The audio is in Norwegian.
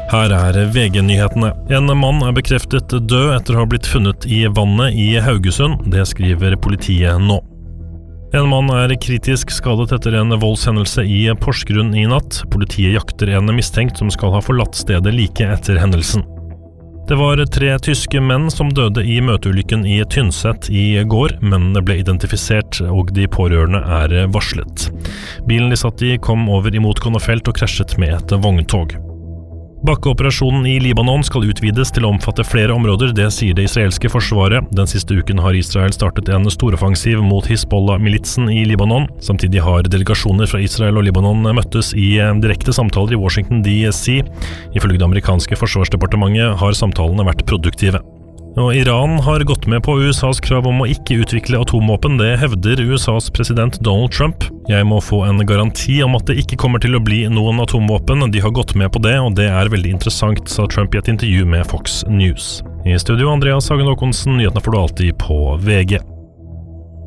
Her VG-nyhetene. En mann bekreftet død etter å ha blitt funnet i vannet i Haugesund. Det skriver politiet nå. En mann kritisk skadet etter en voldshendelse i Porsgrunn i natt. Politiet jakter en mistenkt som skal ha forlatt stedet like etter hendelsen. Det var 3 tyske menn som døde i møteulykken i Tynset i går. Mennene ble identifisert, og de pårørende varslet. Bilen de satt i kom over i motgående felt og krasjet med et vogntog. Bakkeoperasjonen i Libanon skal utvides til å omfatte flere områder, det sier det israelske forsvaret. Den siste uken har Israel startet en storoffensiv mot Hizbollah-militsen i Libanon. Samtidig har delegasjoner fra Israel og Libanon møttes i direkte samtaler i Washington DC. Ifølge det amerikanske forsvarsdepartementet har samtalene vært produktive. Og Iran har gått med på USAs krav om å ikke utvikle atomvåpen, det hevder USAs president Donald Trump. Jeg må få en garanti om at det ikke kommer til å bli noen atomvåpen, de har gått med på det, og det veldig interessant, sa Trump i et intervju med Fox News. I studio Andreas Hagen Håkonsen, nyhetene får du alltid på VG.